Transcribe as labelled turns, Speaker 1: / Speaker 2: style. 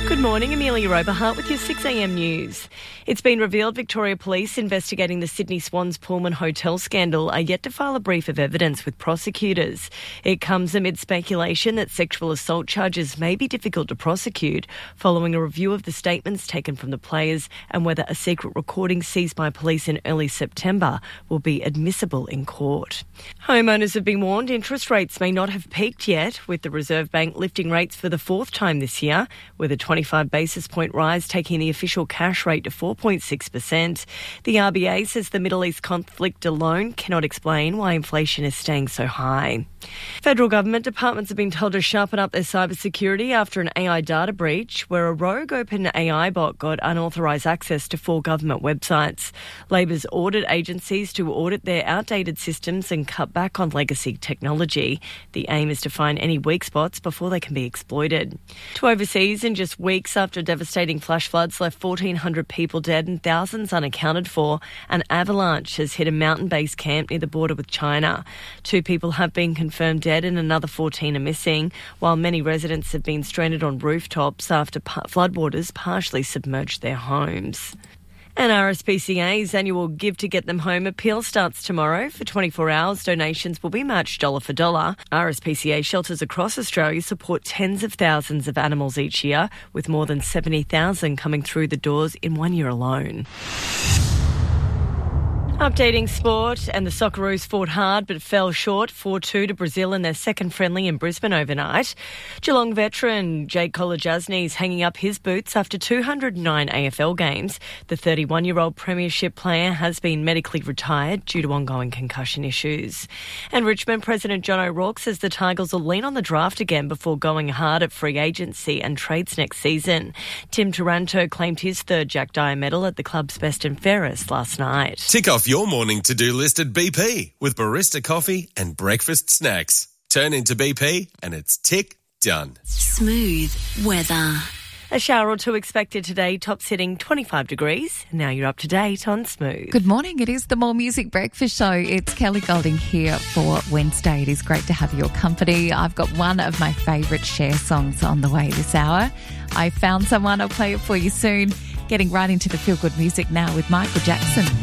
Speaker 1: Good morning, Amelia Roberhart with your 6am news. It's been revealed Victoria Police investigating the Sydney Swans Pullman Hotel scandal are yet to file a brief of evidence with prosecutors. It comes amid speculation that sexual assault charges may be difficult to prosecute following a review of the statements taken from the players and whether a secret recording seized by police in early September will be admissible in court. Homeowners have been warned interest rates may not have peaked yet, with the Reserve Bank lifting rates for the fourth time this year, with a 25 basis point rise taking the official cash rate to 4.6%. The RBA says the Middle East conflict alone cannot explain why inflation is staying so high. Federal government departments have been told to sharpen up their cybersecurity after an AI data breach where a rogue OpenAI bot got unauthorised access to 4 government websites. Labor's ordered agencies to audit their outdated systems and cut back on legacy technology. The aim is to find any weak spots before they can be exploited. To overseas, in just weeks after devastating flash floods left 1,400 people dead and thousands unaccounted for, an avalanche has hit a mountain base camp near the border with China. 2 people have been confirmed dead and another 14 are missing, while many residents have been stranded on rooftops after floodwaters partially submerged their homes. And RSPCA's annual Give to Get Them Home appeal starts tomorrow. For 24 hours, donations will be matched dollar for dollar. RSPCA shelters across Australia support tens of thousands of animals each year, with more than 70,000 coming through the doors in 1 year alone. Updating sport, and the Socceroos fought hard but fell short 4-2 to Brazil in their second friendly in Brisbane overnight. Geelong veteran Jake Kolodjasny is hanging up his boots after 209 AFL games. The 31-year-old premiership player has been medically retired due to ongoing concussion issues. And Richmond President John O'Rourke says the Tigers will lean on the draft again before going hard at free agency and trades next season. Tim Taranto claimed his third Jack Dyer medal at the club's best and fairest last night.
Speaker 2: Tick off your morning to-do list at BP with barista coffee and breakfast snacks. Turn into BP and it's tick done.
Speaker 3: Smooth weather.
Speaker 1: A shower or two expected today, tops hitting 25 degrees. Now you're up to date on Smooth.
Speaker 4: Good morning. It is the More Music Breakfast Show. It's Kelly Golding here for Wednesday. It is great to have your company. I've got one of my favourite Cher songs on the way this hour. I found someone. I'll play it for you soon. Getting right into the feel-good music now with Michael Jackson.